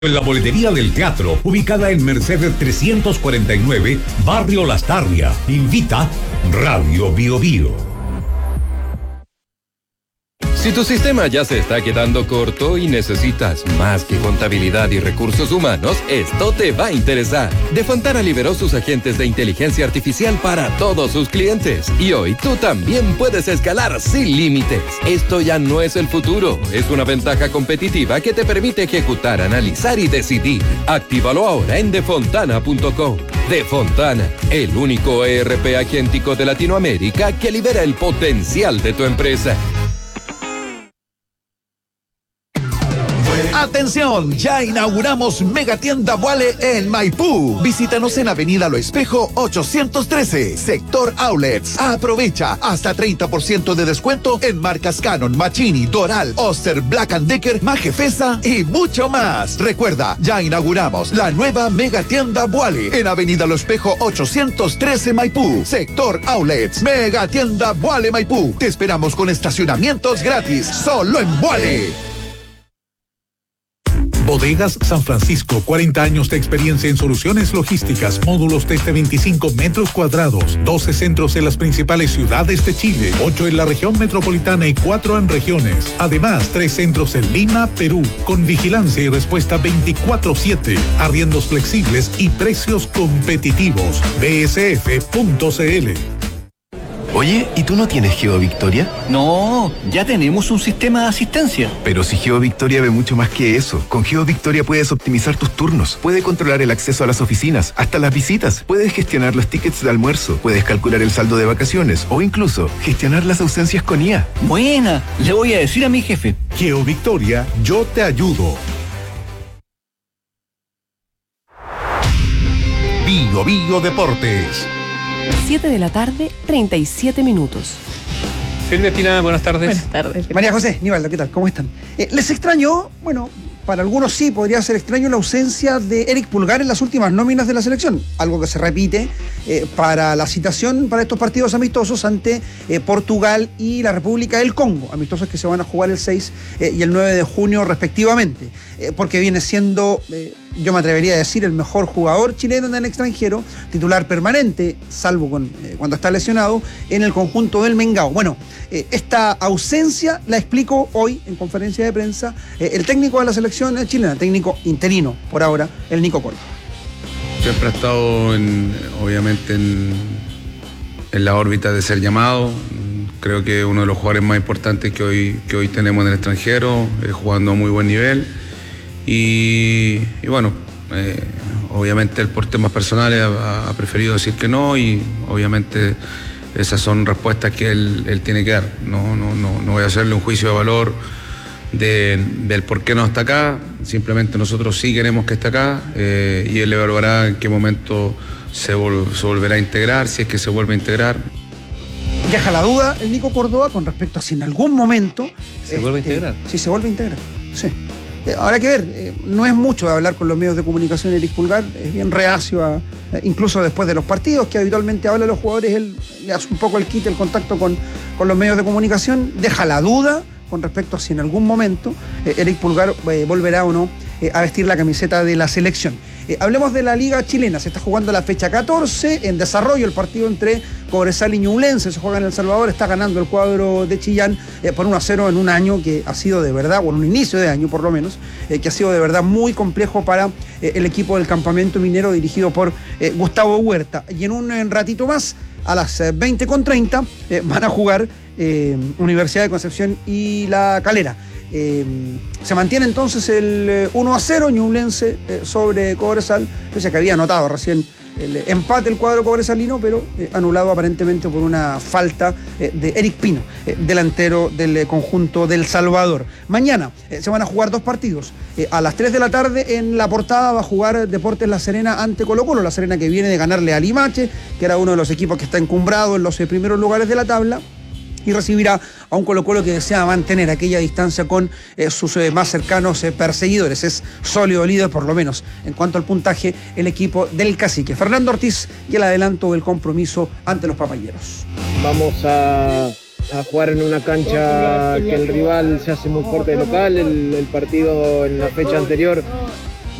En la boletería del teatro, ubicada en Mercedes 349, Barrio Las Tarrias. Invita Radio Bio Bio. Si tu sistema ya se está quedando corto y necesitas más que contabilidad y recursos humanos, esto te va a interesar. De Fontana liberó sus agentes de inteligencia artificial para todos sus clientes. Y hoy tú también puedes escalar sin límites. Esto ya no es el futuro, es una ventaja competitiva que te permite ejecutar, analizar y decidir. Actívalo ahora en defontana.com. De Fontana, el único ERP agéntico de Latinoamérica que libera el potencial de tu empresa. ¡Atención! Ya inauguramos Megatienda Boale en Maipú. Visítanos en Avenida Lo Espejo 813, Sector Outlets. Aprovecha hasta 30% de descuento en marcas Canon, Machini, Doral, Oster, Black & Decker, Majefesa y mucho más. Recuerda, ya inauguramos la nueva Megatienda Boale en Avenida Lo Espejo 813 Maipú, Sector Outlets. Megatienda Boale Maipú. Te esperamos con estacionamientos gratis, solo en Boale. Bodegas San Francisco, 40 años de experiencia en soluciones logísticas, módulos desde 25 metros cuadrados, 12 centros en las principales ciudades de Chile, 8 en la región metropolitana y 4 en regiones. Además, 3 centros en Lima, Perú, con vigilancia y respuesta 24/7, arriendos flexibles y precios competitivos. bsf.cl. Oye, ¿y tú no tienes GeoVictoria? No, ya tenemos un sistema de asistencia. Pero si GeoVictoria ve mucho más que eso. Con GeoVictoria puedes optimizar tus turnos, puedes controlar el acceso a las oficinas, hasta las visitas, puedes gestionar los tickets de almuerzo, puedes calcular el saldo de vacaciones o incluso gestionar las ausencias con IA. Buena, le voy a decir a mi jefe. GeoVictoria, yo te ayudo. Bio Bio Deportes. 7 de la tarde, 37 minutos. Silvia Espina, buenas tardes. Buenas tardes. María José, Nivaldo, ¿qué tal? ¿Cómo están? ¿Les extrañó? Bueno, para algunos sí, podría ser extraño la ausencia de Eric Pulgar en las últimas nóminas de la selección, algo que se repite para la citación para estos partidos amistosos ante Portugal y la República del Congo, amistosos que se van a jugar el 6 y el 9 de junio respectivamente, porque viene siendo, yo me atrevería a decir, el mejor jugador chileno en el extranjero, titular permanente, salvo cuando está lesionado, en el conjunto del Mengao. Bueno, esta ausencia la explico hoy en conferencia de prensa el técnico de la selección chilena, técnico interino por ahora, el Nico Córdoba. Siempre ha estado, obviamente, en la órbita de ser llamado. Creo que uno de los jugadores más importantes que hoy tenemos en el extranjero, jugando a muy buen nivel. Y bueno, obviamente él por temas personales ha preferido decir que no, y obviamente esas son respuestas que él tiene que dar. No voy a hacerle un juicio de valor del por qué no está acá. Simplemente nosotros sí queremos que esté acá, y él evaluará en qué momento se volverá a integrar, si es que se vuelve a integrar. Deja la duda el Nico Córdoba con respecto a si en algún momento ¿Se vuelve a integrar? Sí, se vuelve a integrar, sí. Habrá que ver, no es mucho de hablar con los medios de comunicación Eric Pulgar, es bien reacio incluso después de los partidos, que habitualmente habla a los jugadores, él le hace un poco el quite, el contacto con los medios de comunicación, deja la duda con respecto a si en algún momento Eric Pulgar volverá o no a vestir la camiseta de la selección. Hablemos de la Liga Chilena. Se está jugando la fecha 14, en desarrollo el partido entre Cobresal y Ñublense. Se juega en El Salvador, está ganando el cuadro de Chillán por 1-0 en un año que ha sido de verdad, o en un inicio de año por lo menos, que ha sido de verdad muy complejo para el equipo del Campamento Minero dirigido por Gustavo Huerta. Y en un ratito más, a las 20:30, van a jugar Universidad de Concepción y La Calera. Se mantiene entonces el 1-0 Ñublense sobre Cobresal, pese a que había anotado recién el empate el cuadro cobresalino, pero anulado aparentemente por una falta de Eric Pino, delantero del conjunto del Salvador. Mañana se van a jugar 2 partidos. A las 3 de la tarde en La Portada va a jugar Deportes La Serena ante Colo-Colo. La Serena que viene de ganarle a Limache, que era uno de los equipos que está encumbrado en los primeros lugares de la tabla, y recibirá a un Colo-Colo que desea mantener aquella distancia con sus más cercanos perseguidores. Es sólido líder, por lo menos en cuanto al puntaje, el equipo del Cacique. Fernando Ortiz y el adelanto del compromiso ante los papayeros. Vamos a jugar en una cancha que el rival se hace muy fuerte de local. El partido en la fecha anterior